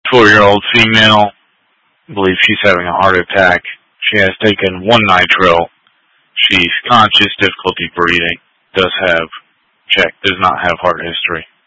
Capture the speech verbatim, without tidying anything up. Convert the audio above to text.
four-year-old female. I believe she's having a heart attack. She has taken one nitrile. She's conscious, difficulty breathing. Does have check. Does not have heart history.